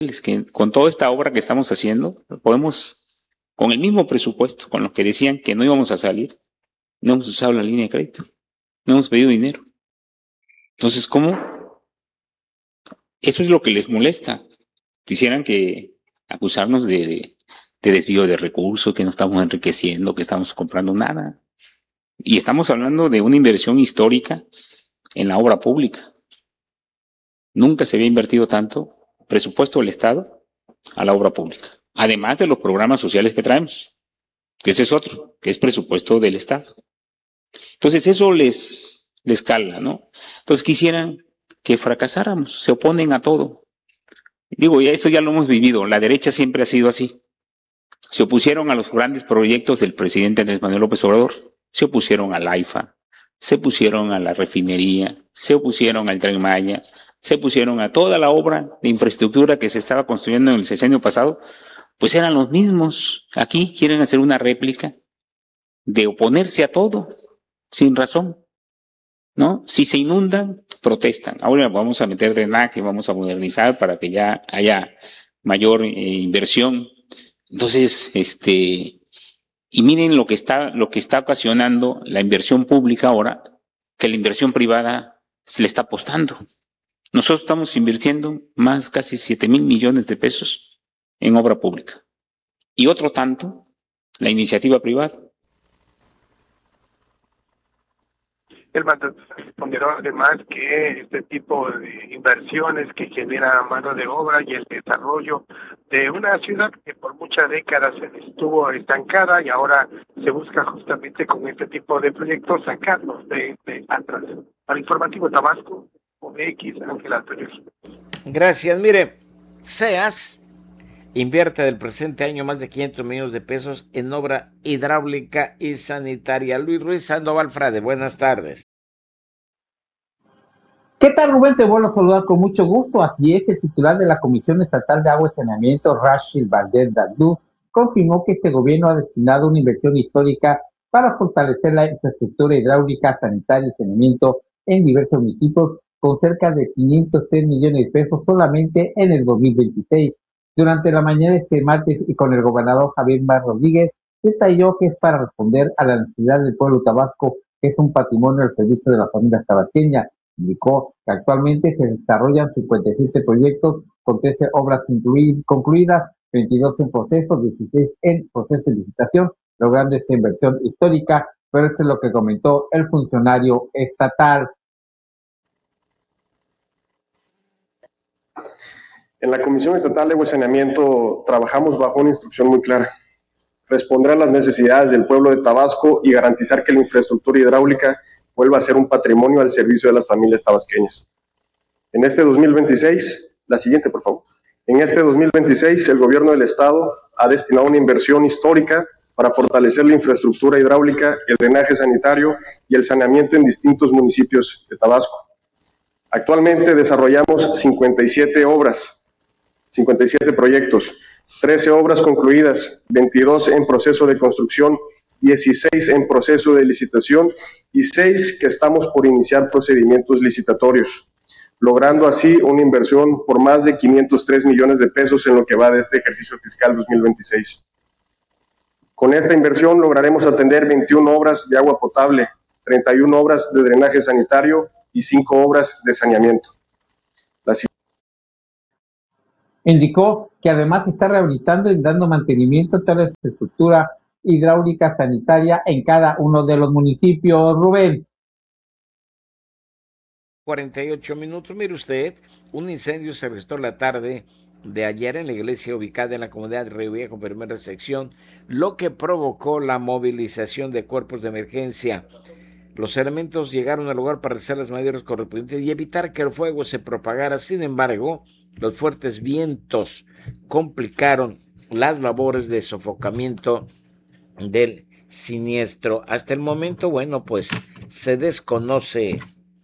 es que con toda esta obra que estamos haciendo, podemos, con el mismo presupuesto, con los que decían que no íbamos a salir, no hemos usado la línea de crédito, no hemos pedido dinero. Entonces, ¿cómo? Eso es lo que les molesta. Quisieran que acusarnos de desvío de recursos, que no estamos enriqueciendo, que estamos comprando nada. Y estamos hablando de una inversión histórica en la obra pública. Nunca se había invertido tanto presupuesto del Estado a la obra pública. Además de los programas sociales que traemos, que ese es otro, que es presupuesto del Estado. Entonces eso les cala, ¿no? Entonces quisieran que fracasáramos, se oponen a todo. Digo, ya esto ya lo hemos vivido, la derecha siempre ha sido así. Se opusieron a los grandes proyectos del presidente Andrés Manuel López Obrador, se opusieron al AIFA, se opusieron a la refinería, se opusieron al Tren Maya, se opusieron a toda la obra de infraestructura que se estaba construyendo en el sexenio pasado, pues eran los mismos. Aquí quieren hacer una réplica de oponerse a todo, sin razón, ¿no? Si se inundan, protestan. Ahora vamos a meter drenaje, vamos a modernizar para que ya haya mayor inversión. Entonces, y miren lo que está ocasionando la inversión pública ahora, que la inversión privada se le está apostando. Nosotros estamos invirtiendo más casi 7,000 millones de pesos en obra pública. Y otro tanto, la iniciativa privada. El mandato respondió además que este tipo de inversiones que genera mano de obra y el desarrollo de una ciudad que por muchas décadas estuvo estancada y ahora se busca justamente con este tipo de proyectos sacarlos de atrás. Al informativo Tabasco, OMX, Ángel Antonio. Gracias. Mire, SEAS invierte del presente año más de 500 millones de pesos en obra hidráulica y sanitaria. Luis Ruiz Sandoval Frade, buenas tardes. ¿Qué tal, Rubén? Te vuelvo a saludar con mucho gusto. Así es, el titular de la Comisión Estatal de Agua y Saneamiento, Rachel Valder Daldú, confirmó que este gobierno ha destinado una inversión histórica para fortalecer la infraestructura hidráulica, sanitaria y saneamiento en diversos municipios, con cerca de 503 millones de pesos solamente en el 2026. Durante la mañana de este martes y con el gobernador Javier Mar Rodríguez, detalló que es para responder a la necesidad del pueblo tabasco, que es un patrimonio al servicio de la familia tabasqueña. Indicó que actualmente se desarrollan 57 proyectos con 13 obras concluidas, 22 en proceso, 16 en proceso de licitación, logrando esta inversión histórica, pero esto es lo que comentó el funcionario estatal. En la Comisión Estatal de Agua y Saneamiento trabajamos bajo una instrucción muy clara: responder a las necesidades del pueblo de Tabasco y garantizar que la infraestructura hidráulica vuelva a ser un patrimonio al servicio de las familias tabasqueñas. En este 2026, la siguiente por favor, en este 2026 el gobierno del estado ha destinado una inversión histórica para fortalecer la infraestructura hidráulica, el drenaje sanitario y el saneamiento en distintos municipios de Tabasco. Actualmente desarrollamos 57 proyectos, 13 obras concluidas, 22 en proceso de construcción, 16 en proceso de licitación y 6 que estamos por iniciar procedimientos licitatorios, logrando así una inversión por más de 503 millones de pesos en lo que va de este ejercicio fiscal 2026. Con esta inversión lograremos atender 21 obras de agua potable, 31 obras de drenaje sanitario y 5 obras de saneamiento. Indicó que además está rehabilitando y dando mantenimiento a toda la infraestructura hidráulica sanitaria en cada uno de los municipios. Rubén. 48 minutos. Mire usted, un incendio se registró la tarde de ayer en la iglesia ubicada en la comunidad de Río Viejo, primera sección, lo que provocó la movilización de cuerpos de emergencia. Los elementos llegaron al lugar para realizar las medidas correspondientes y evitar que el fuego se propagara. Sin embargo, los fuertes vientos complicaron las labores de sofocamiento del siniestro. Hasta el momento, bueno, pues se desconoce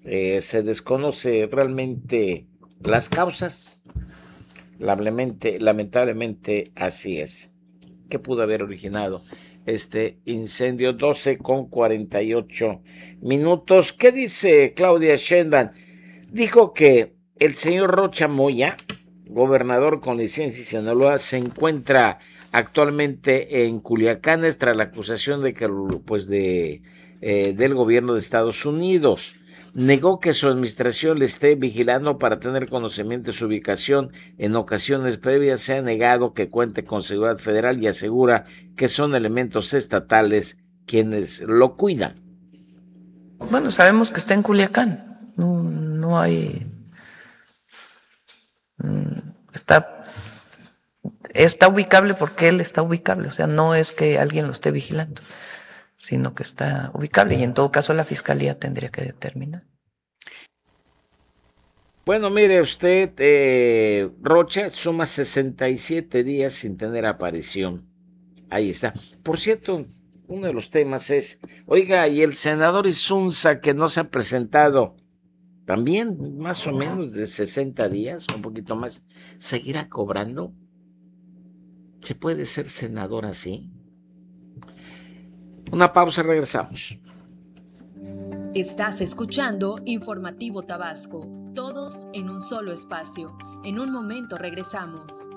realmente las causas. Lamentablemente así es. ¿Qué pudo haber originado este incendio? 12:48 minutos. ¿Qué dice Claudia Sheinbaum? Dijo que el señor Rocha Moya gobernador con licencia en Sinaloa, se encuentra actualmente en Culiacán tras la acusación de que, pues, del gobierno de Estados Unidos. Negó que su administración le esté vigilando para tener conocimiento de su ubicación. En ocasiones previas se ha negado que cuente con seguridad federal y asegura que son elementos estatales quienes lo cuidan. Bueno, sabemos que está en Culiacán. No hay... Está ubicable porque él está ubicable. O sea, no es que alguien lo esté vigilando, sino que está ubicable y en todo caso la fiscalía tendría que determinar. Bueno, mire usted, Rocha suma 67 días sin tener aparición. Ahí está. Por cierto, uno de los temas es, oiga, y el senador Insunza que no se ha presentado, también más o menos de 60 días, un poquito más, ¿seguirá cobrando? ¿Se puede ser senador así? Una pausa, regresamos. Estás escuchando Informativo Tabasco, todos en un solo espacio. En un momento regresamos.